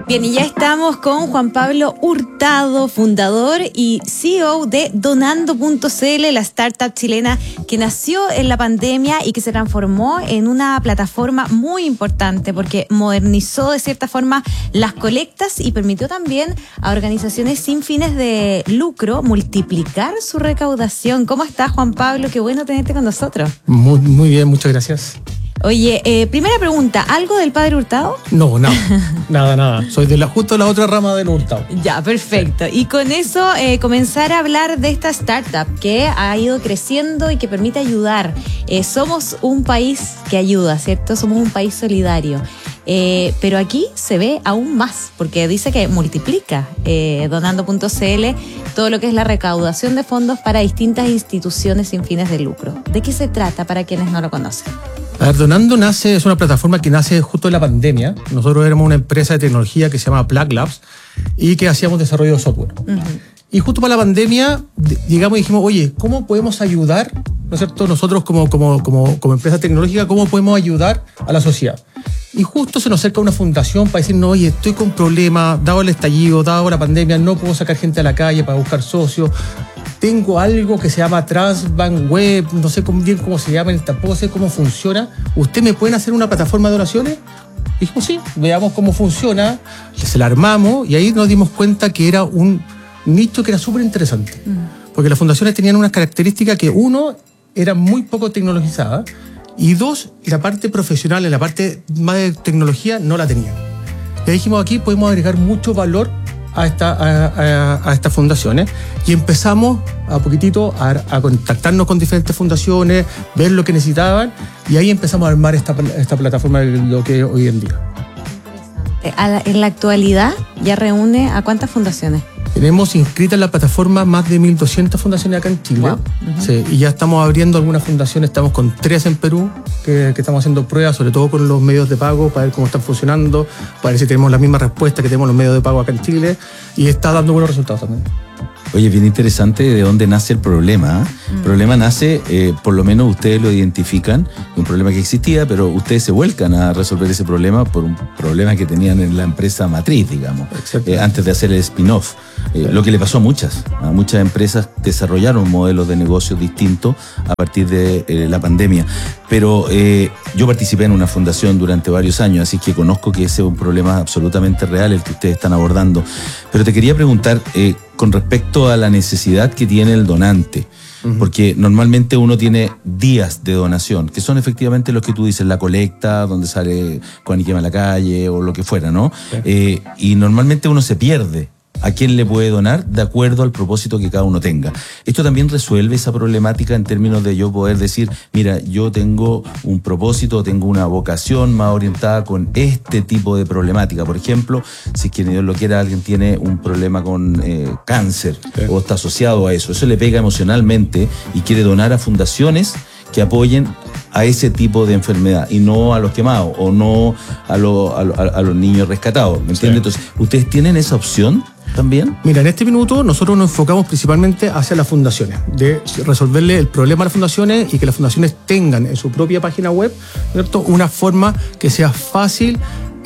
Bien, y ya estamos con Juan Pablo Hurtado, fundador y CEO de Donando.cl, la startup chilena que nació en la pandemia y que se transformó en una plataforma muy importante porque modernizó de cierta forma las colectas y permitió también a organizaciones sin fines de lucro multiplicar su recaudación. ¿Cómo estás, Juan Pablo? Qué bueno tenerte con nosotros. Muy bien, muchas gracias. Oye, primera pregunta, ¿algo del padre Hurtado? No, nada. Soy justo la otra rama del Hurtado. Ya, perfecto. Y con eso comenzar a hablar de esta startup que ha ido creciendo y que permite ayudar. Somos un país que ayuda, ¿cierto? Somos un país solidario. Pero aquí se ve aún más, porque dice que multiplica Donando.cl todo lo que es la recaudación de fondos para distintas instituciones sin fines de lucro. ¿De qué se trata para quienes no lo conocen? A ver, Donando es una plataforma que nace justo en la pandemia. Nosotros éramos una empresa de tecnología que se llama Plug Labs y que hacíamos desarrollo de software. Uh-huh. Y justo para la pandemia llegamos y dijimos, oye, ¿cómo podemos ayudar, ¿no es cierto? Nosotros como empresa tecnológica, ¿cómo podemos ayudar a la sociedad? Y justo se nos acerca una fundación para decirnos, oye, estoy con problemas, dado el estallido, dado la pandemia, no puedo sacar gente a la calle para buscar socios. Tengo algo que se llama Transbank Web, no sé bien cómo se llama, tampoco sé cómo funciona. ¿Usted me pueden hacer una plataforma de donaciones? Y dijimos, sí, veamos cómo funciona. Se la armamos y ahí nos dimos cuenta que era un nicho que era súper interesante. Porque las fundaciones tenían unas características que, uno, eran muy poco tecnologizadas y dos, la parte profesional, la parte más de tecnología, no la tenían. Y ahí dijimos, aquí podemos agregar mucho valor a estas fundaciones y empezamos a poquitito a contactarnos con diferentes fundaciones, ver lo que necesitaban y ahí empezamos a armar esta plataforma de lo que es hoy en día. En la actualidad ya reúne ¿a cuántas fundaciones? Tenemos inscritas en la plataforma más de 1.200 fundaciones acá en Chile. Wow. Uh-huh. Sí, y ya estamos abriendo algunas fundaciones, estamos con 3 en Perú, que estamos haciendo pruebas, sobre todo con los medios de pago, para ver cómo están funcionando, para ver si tenemos la misma respuesta que tenemos los medios de pago acá en Chile, y está dando buenos resultados también. Oye, bien interesante de dónde nace el problema. El problema nace, por lo menos ustedes lo identifican, un problema que existía, pero ustedes se vuelcan a resolver ese problema por un problema que tenían en la empresa matriz, digamos, antes de hacer el spin-off. Lo que le pasó a muchas empresas desarrollaron modelos de negocio distintos a partir de la pandemia. Pero yo participé en una fundación durante varios años, así que conozco que ese es un problema absolutamente real el que ustedes están abordando. Pero te quería preguntar con respecto a la necesidad que tiene el donante. Porque normalmente uno tiene días de donación, que son efectivamente los que tú dices, la colecta, donde sale Juan y quema la calle o lo que fuera, ¿no? Sí. Y normalmente uno se pierde a quién le puede donar de acuerdo al propósito que cada uno tenga. Esto también resuelve esa problemática en términos de yo poder decir, mira, yo tengo un propósito, tengo una vocación más orientada con este tipo de problemática. Por ejemplo, si es que Dios lo quiera, alguien tiene un problema con cáncer, sí, o está asociado a eso. Eso le pega emocionalmente y quiere donar a fundaciones que apoyen a ese tipo de enfermedad y no a los quemados o no a los niños rescatados, ¿me entiendes? Sí. Entonces, ¿ustedes tienen esa opción también? Mira, en este minuto nosotros nos enfocamos principalmente hacia las fundaciones, de resolverle el problema a las fundaciones y que las fundaciones tengan en su propia página web, ¿cierto?, una forma que sea fácil,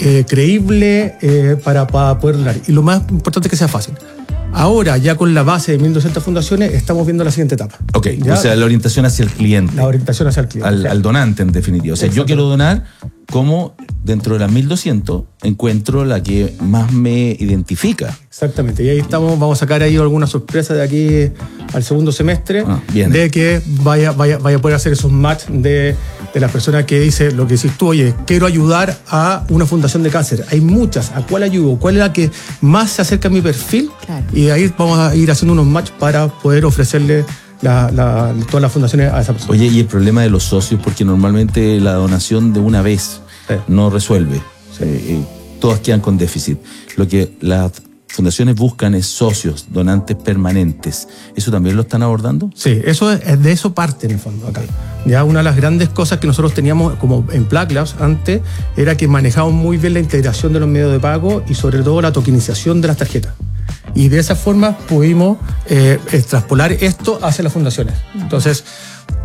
creíble, para poder donar. Y lo más importante es que sea fácil. Ahora, ya con la base de 1.200 fundaciones, estamos viendo la siguiente etapa. Ok, ¿ya? O sea, la orientación hacia el cliente. La orientación hacia el cliente. Al donante, en definitiva. O sea, yo quiero donar, ¿cómo dentro de las 1.200 encuentro la que más me identifica? Exactamente, y ahí estamos, vamos a sacar ahí alguna sorpresa de aquí al segundo semestre, de que vaya a poder hacer esos match de las personas que dice lo que decís tú, oye, quiero ayudar a una fundación de cáncer. Hay muchas, ¿a cuál ayudo? ¿Cuál es la que más se acerca a mi perfil? Claro. Y ahí vamos a ir haciendo unos match para poder ofrecerle todas las fundaciones a esa persona. Oye, y el problema de los socios, porque normalmente la donación de una vez no resuelve. Todas quedan con déficit. Lo que las fundaciones buscan es socios, donantes permanentes. ¿Eso también lo están abordando? Sí, de eso parte en el fondo acá. Ya una de las grandes cosas que nosotros teníamos como en Plug Labs antes era que manejábamos muy bien la integración de los medios de pago y sobre todo la tokenización de las tarjetas. Y de esa forma pudimos extrapolar esto hacia las fundaciones. Entonces,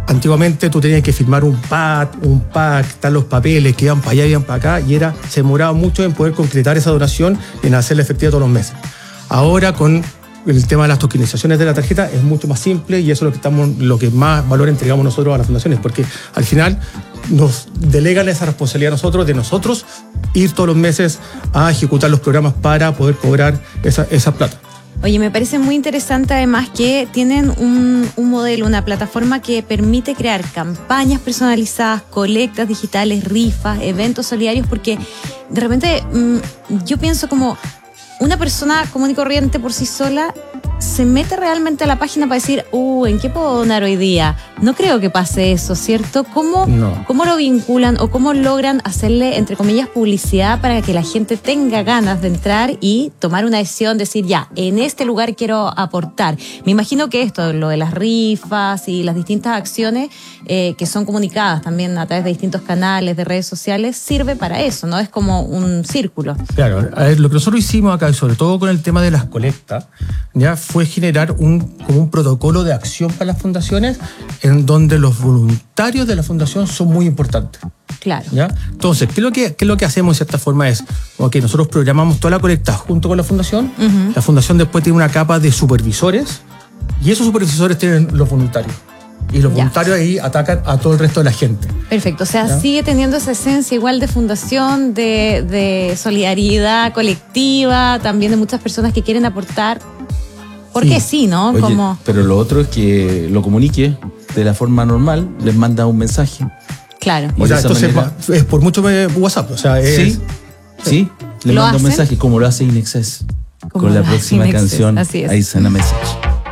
Antiguamente tú tenías que firmar un pack, están los papeles que iban para allá, iban para acá, y se demoraba mucho en poder concretar esa donación y en hacerla efectiva todos los meses. Ahora, con el tema de las tokenizaciones de la tarjeta, es mucho más simple, y eso es lo que más valor entregamos nosotros a las fundaciones, porque al final nos delegan esa responsabilidad a nosotros ir todos los meses a ejecutar los programas para poder cobrar esa plata. Oye, me parece muy interesante además que tienen un modelo, una plataforma que permite crear campañas personalizadas, colectas digitales, rifas, eventos solidarios, porque de repente yo pienso como una persona común y corriente por sí sola se mete realmente a la página para decir, ¿en qué puedo donar hoy día? No creo que pase eso, ¿cierto? ¿Cómo lo vinculan o cómo logran hacerle, entre comillas, publicidad para que la gente tenga ganas de entrar y tomar una decisión, decir, ya, en este lugar quiero aportar? Me imagino que esto, lo de las rifas y las distintas acciones que son comunicadas también a través de distintos canales, de redes sociales, sirve para eso, ¿no? Es como un círculo. Claro, a ver, lo que nosotros hicimos acá, y sobre todo con el tema de las colectas, ya fue generar como un protocolo de acción para las fundaciones, en donde los voluntarios de la fundación son muy importantes. Claro. ¿Ya? Entonces, ¿qué es lo que hacemos de cierta forma? Es, nosotros programamos toda la colecta junto con la fundación. La fundación después tiene una capa de supervisores, y esos supervisores tienen los voluntarios. Y los voluntarios ahí atacan a todo el resto de la gente. Perfecto, o sea, ¿ya? Sigue teniendo esa esencia igual de fundación, de solidaridad colectiva, también de muchas personas que quieren aportar. Porque sí, ¿no? Oye, pero lo otro es que lo comunique de la forma normal, les manda un mensaje. Claro. O sea, entonces es por mucho WhatsApp. O sea, sí, le manda un mensaje, como lo hace INXS con la próxima canción, Aizana Message.